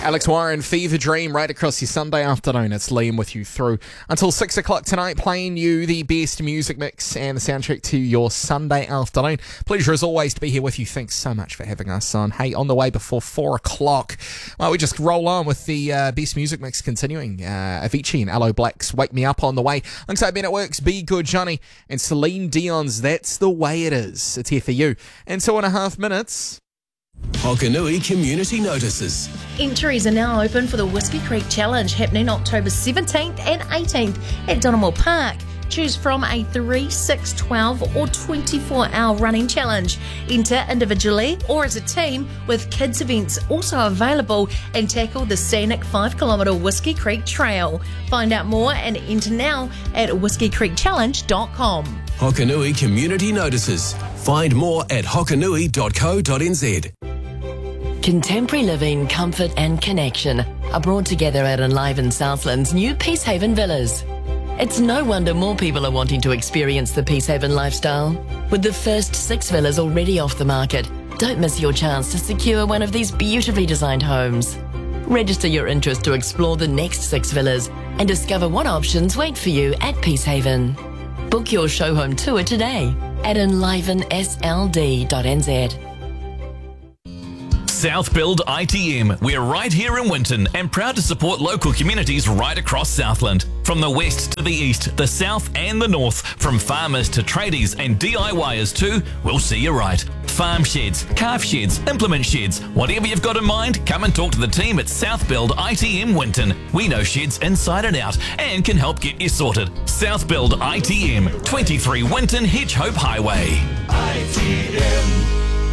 Alex Warren, Fever Dream, right across your Sunday afternoon. It's Liam with you through until 6 o'clock tonight, playing you the best music mix and the soundtrack to your Sunday afternoon. Pleasure as always to be here with you. Thanks so much for having us on. Hey, on the way before 4 o'clock, well, we just roll on with the best music mix continuing. Avicii and Aloe Black's Wake Me Up on the way. Alongside Ben at Work's Be Good Johnny and Celine Dion's That's the Way It Is. It's here for you in 2.5 minutes. Hokanui Community Notices. Entries are now open for the Whiskey Creek Challenge happening October 17th and 18th at Donegal Park. Choose from a 3, 6, 12 or 24-hour running challenge. Enter individually or as a team with kids events also available and tackle the scenic 5-kilometre Whiskey Creek Trail. Find out more and enter now at whiskeycreekchallenge.com. Hokanui Community Notices. Find more at hokanui.co.nz. Contemporary living, comfort and connection are brought together at Enliven Southland's new Peacehaven Villas. It's no wonder more people are wanting to experience the Peacehaven lifestyle. With the first 6 villas already off the market, don't miss your chance to secure one of these beautifully designed homes. Register your interest to explore the next 6 villas and discover what options wait for you at Peacehaven. Book your show home tour today at enlivensld.nz. South Build ITM. We're right here in Winton and proud to support local communities right across Southland. From the west to the east, the south and the north, from farmers to tradies and DIYers too, we'll see you right. Farm sheds, calf sheds, implement sheds, whatever you've got in mind, come and talk to the team at South Build ITM Winton. We know sheds inside and out and can help get you sorted. South Build ITM, 23 Winton Hedge Hope Highway. ITM.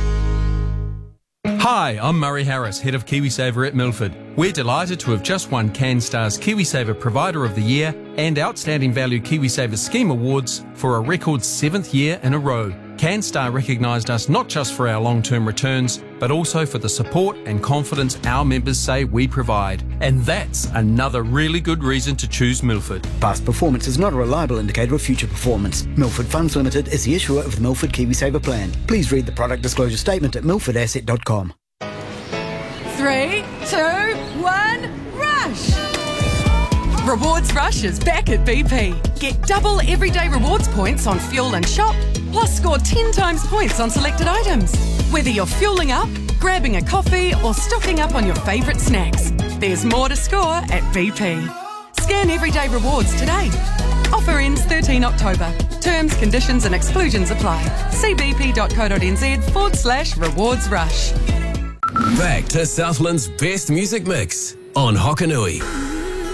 Hi, I'm Murray Harris, Head of KiwiSaver at Milford. We're delighted to have just won CanStar's KiwiSaver Provider of the Year and Outstanding Value KiwiSaver Scheme Awards for a record 7th year in a row. CanStar recognised us not just for our long-term returns, but also for the support and confidence our members say we provide. And that's another really good reason to choose Milford. Past performance is not a reliable indicator of future performance. Milford Funds Limited is the issuer of the Milford KiwiSaver plan. Please read the product disclosure statement at milfordasset.com. 3, 2, 1, rush! Rewards Rush is back at BP. Get double everyday rewards points on fuel and shop, plus score 10 times points on selected items. Whether you're fueling up, grabbing a coffee or stocking up on your favourite snacks, there's more to score at BP. Scan everyday rewards today. Offer ends 13 October. Terms, conditions and exclusions apply. See bp.co.nz/rewards rush. Back to Southland's best music mix on Hokanui.